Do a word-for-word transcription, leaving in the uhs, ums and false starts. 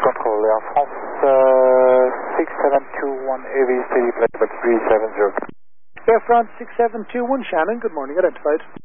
Control, Air France uh, six seven two one A V steady flight level three seven zero. Air France six seven two one, Shannon, good morning, identified.